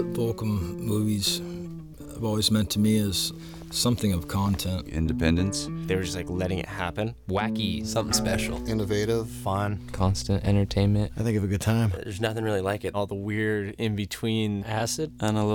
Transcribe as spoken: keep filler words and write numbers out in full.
what Volcom movies have always meant to me is something of content. Independence. They were just like letting it happen. Wacky, something special. Innovative. Fun. Constant entertainment. I think of a good time. There's nothing really like it. All the weird in between. Acid. And a little